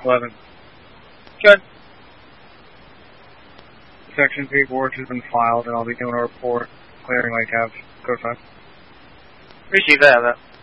11. Good. Section paperwork has been filed, and I'll be doing a report clearing Lake Ave. Code 5. Received that.